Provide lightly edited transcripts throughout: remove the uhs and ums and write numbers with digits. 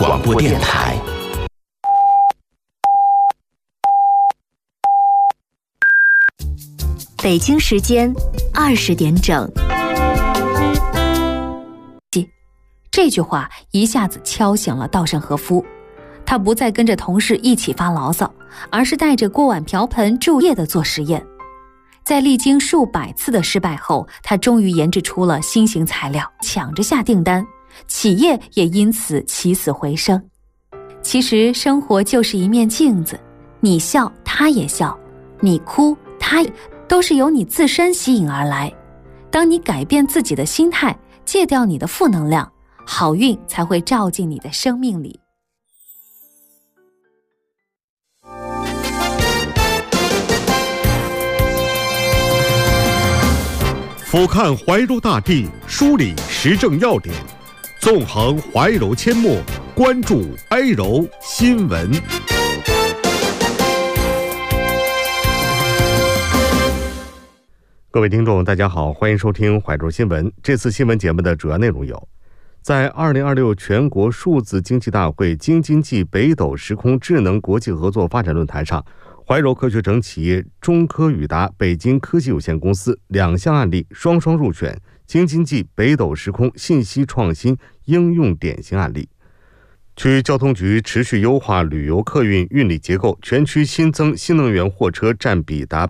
广播电台。 北京时间20点整。 这句话一下子敲醒了稻盛和夫，他不再跟着同事一起发牢骚，而是带着锅碗瓢盆注意地做实验。在历经数百次的失败后，他终于研制出了新型材料，抢着下订单，企业也因此起死回生。其实生活就是一面镜子，你笑他也笑，你哭他也，都是由你自身吸引而来。当你改变自己的心态，戒掉你的负能量，好运才会照进你的生命里。 俯瞰怀柔大地，梳理时政要点，纵横怀柔阡陌，关注怀柔新闻。各位听众大家好，欢迎收听怀柔新闻。这次新闻节目的主要内容有：在2026全国数字经济大会京津冀北斗时空智能国际合作发展论坛上，怀柔科学城企业中科宇达北京科技有限公司2项案例双双入选京津冀北斗时空信息创新应用典型案例。区交通局持续优化旅游客运运力结构，全区新增新能源货车占比达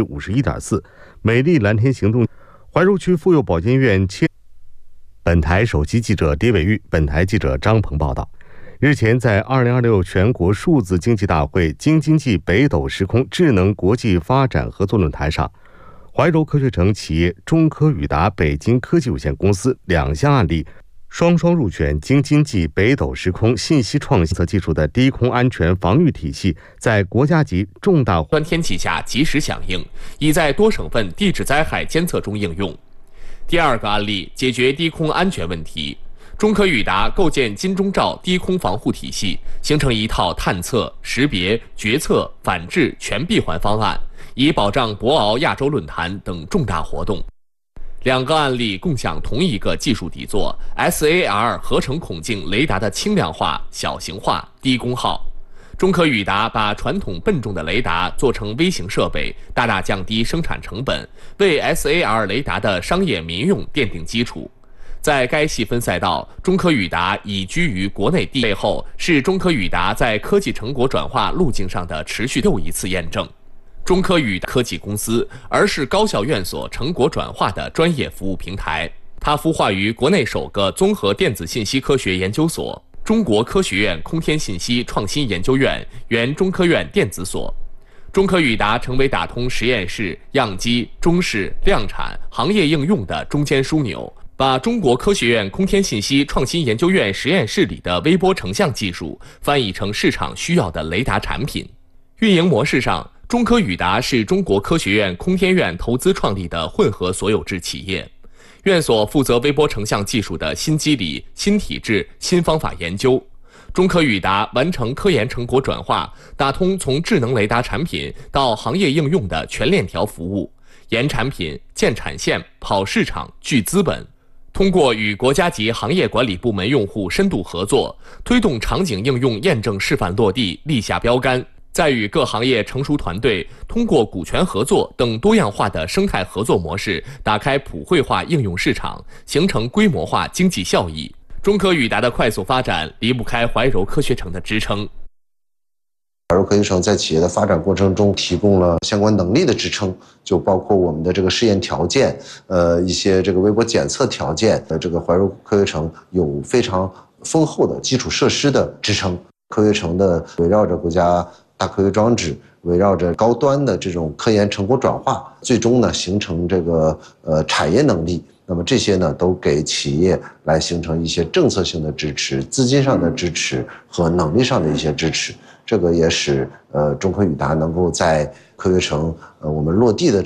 51.4%。美丽蓝天行动怀柔区妇幼保健院本台首席记者狄伟玉，本台记者张鹏报道。日前，在2026全国数字经济大会京津冀北斗时空智能国际发展合作论坛上，怀柔科学城企业中科宇达北京科技有限公司2项案例双双入选京津冀北斗时空信息创新技术的低空安全防御体系在国家级重大端天气下及时响应，已在多省份地质灾害监测中应用。第2个案例解决低空安全问题，中科宇达构建金钟罩低空防护体系，形成一套探测、识别、决策、反制全闭环方案，以保障博鳌亚洲论坛等重大活动。2个案例共享同一个技术底座 SAR 合成孔径雷达的轻量化、小型化、低功耗。中科宇达把传统笨重的雷达做成微型设备，大大降低生产成本，为 SAR 雷达的商业民用奠定基础。在该细分赛道，中科宇达已居于国内第一，背后是中科宇达在科技成果转化路径上的持续又一次验证。中科宇达科技公司，而是高校院所成果转化的专业服务平台。它孵化于国内首个综合电子信息科学研究所——中国科学院空天信息创新研究院，原中科院电子所。中科宇达成为打通实验室、样机、中试、量产、行业应用的中间枢纽，把中国科学院空天信息创新研究院实验室里的微波成像技术翻译成市场需要的雷达产品。运营模式上，中科宇达是中国科学院空天院投资创立的混合所有制企业，院所负责微波成像技术的新机理、新体制、新方法研究。中科宇达完成科研成果转化，打通从智能雷达产品到行业应用的全链条服务，研产品、建产线、跑市场、聚资本。通过与国家级行业管理部门用户深度合作，推动场景应用验证示范落地，立下标杆，再与各行业成熟团队通过股权合作等多样化的生态合作模式，打开普惠化应用市场，形成规模化经济效益。中科宇达的快速发展离不开怀柔科学城的支撑。 怀柔科学城在企业的发展过程中提供了相关能力的支撑，就包括我们的这个试验条件，一些这个微波检测条件，这个怀柔科学城有非常丰厚的基础设施的支撑。科学城的围绕着国家大科学装置，围绕着高端的这种科研成果转化，最终呢形成这个产业能力。那么这些呢都给企业来形成一些政策性的支持、资金上的支持和能力上的一些支持。这个也使中科宇达能够在科学城我们落地的